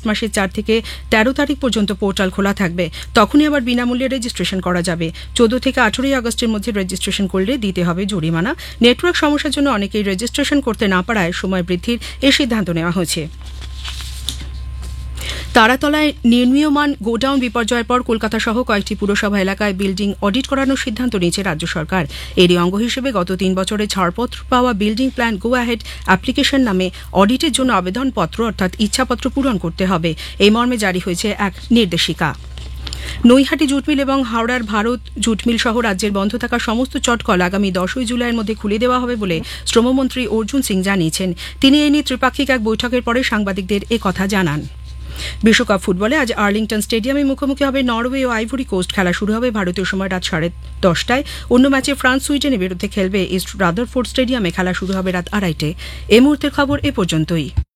August মাসের 4 থেকে 13 তারিখ পর্যন্ত পোর্টাল খোলা থাকবে। তখনই আবার বিনামূল্যে রেজিস্ট্রেশন করা যাবে। 14 থেকে 18 আগস্টের মধ্যে রেজিস্ট্রেশন করলে দিতে হবে জরিমানা। নেটওয়ার্ক সমস্যার জন্য অনেকেই রেজিস্ট্রেশন করতে না পারায় সময় বৃদ্ধির এই সিদ্ধান্ত নেওয়া হয়েছে। তারাতলায় নির্মীয়মান গোডাউন বিপর্যয়ের পর কলকাতা সহ কয়েকটি পুরসভা এলাকায় বিল্ডিং অডিট করানোর সিদ্ধান্ত নিয়েছে রাজ্য সরকার। এরই অঙ্গ হিসেবে গত 3 বছরে ছাড়পত্র পাওয়া building plan go ahead application নামে অডিটের জন্য আবেদনপত্র অর্থাৎ ইচ্ছাপত্র পূরণ করতে হবে। এই মর্মে জারি হয়েছে এক নির্দেশিকা। নৈহাটি জুটমিল এবং হাওড়ার ভারত জুটমিল সহ রাজ্যের বন্ধ থাকা সমস্ত চটকল আগামী 10ই জুলাইয়ের মধ্যে খুলে দেওয়া হবে বলে শ্রমমন্ত্রী অর্জুন সিং জানিয়েছেন। তিনি এই নিয়ে ত্রিপাক্ষিক এক বৈঠকের পরে সাংবাদিকদের একথা জানান। বিশ্বকাপ ফুটবলে আজ আর্লিংটন স্টেডিয়ামে মুখোমুখি হবে নরওয়ে ও আইভরি কোস্ট। খেলা শুরু হবে ভারতীয় সময় রাত 10:30টায়। অন্য ম্যাচে ফ্রান্স সুইডেনের বিরুদ্ধে খেলবে ইস্ট রাদারফোর্ড স্টেডিয়ামে। খেলা শুরু হবে রাত 2:30টায়। এই মুহূর্তের খবর এ পর্যন্তই।